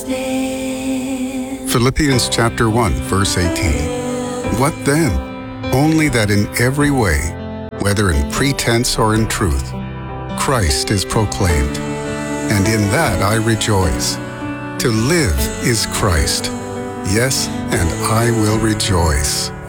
stand. Philippians chapter 1, verse 18. What then? Only that in every way, whether in pretense or in truth, Christ is proclaimed, and in that I rejoice. To live is Christ. Yes, and I will rejoice.